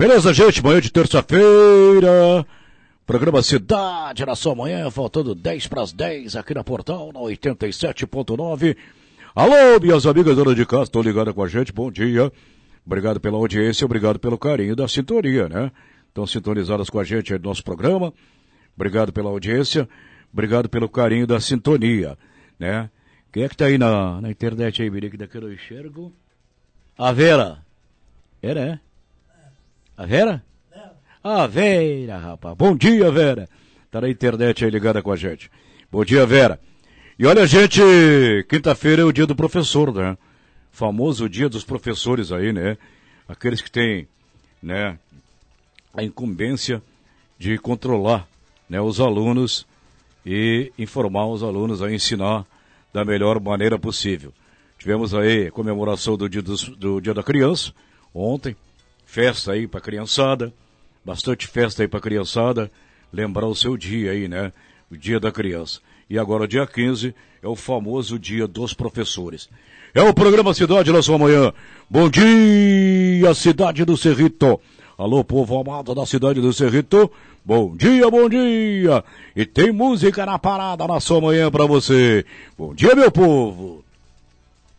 Beleza, gente? Manhã de terça-feira. Programa Cidade na sua manhã, faltando 10 para as 10 aqui na Portal, na 87.9. Alô, minhas amigas donas de casa, estão ligadas com a gente, bom dia. Obrigado pela audiência, obrigado pelo carinho da sintonia, né? Estão sintonizadas com a gente aí no nosso programa. Obrigado pela audiência, obrigado pelo carinho da sintonia, né? Quem é que tá aí na internet aí, Miriam, que daqui eu não enxergo? A Vera. É? A Vera? A Vera, rapaz. Bom dia, Vera. Tá na internet aí ligada com a gente. Bom dia, Vera. E olha, gente, quinta-feira é o dia do professor, né? Famoso dia dos professores aí, né? Aqueles que têm, né, a incumbência de controlar, né, os alunos e informar os alunos a ensinar da melhor maneira possível. Tivemos aí a comemoração do dia da criança, ontem, festa aí pra criançada, bastante festa aí pra criançada, lembrar o seu dia aí, né, o dia da criança. E agora, dia 15, é o famoso dia dos professores. É o programa Cidade na sua manhã. Bom dia, cidade do Cerrito. Alô, povo amado da cidade do Cerrito. Bom dia, bom dia. E tem música na parada na sua manhã pra você. Bom dia, meu povo.